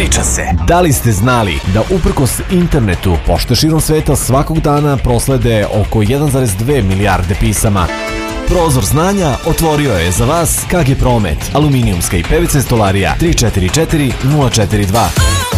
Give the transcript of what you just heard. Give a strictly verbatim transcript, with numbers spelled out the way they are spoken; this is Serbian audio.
Priča se. Da li ste znali da uprkos internetu pošte širom sveta svakog dana proslede oko jedan zarez dve milijarde pisama? Prozor znanja otvorio je za vas K G Promet, aluminijumska i P V C stolarija tri četiri četiri nula četiri dva.